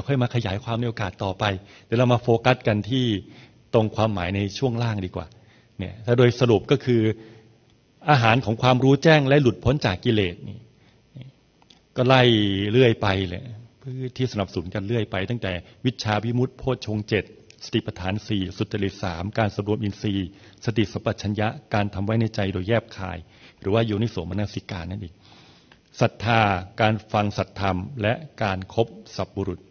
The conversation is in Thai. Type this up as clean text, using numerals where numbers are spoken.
ค่อยมาขยายความในโอกาสต่อไปเดี๋ยวเรามาโฟกัสกันที่ตรงความหมายในช่วงล่างดีกว่าเนี่ยถ้าโดยสรุปก็คืออาหารของความรู้แจ้งและหลุดพ้นจากกิเลสนี่ก็ไล่เรื่อยไปเลยที่สนับสนุนกันเรื่อยไปตั้งแต่วิชชาวิมุตติโพชฌงค์ 7สติปัฏฐาน4สุจริต3การสำรวมอินทรีย์สติสัมปชัญญะการทำไว้ในใจโดยแยบคายหรือว่าโยนิโสมนสิการนั่นเองศรัทธาการฟังสัตธรรมและการคบสัพบุรุษ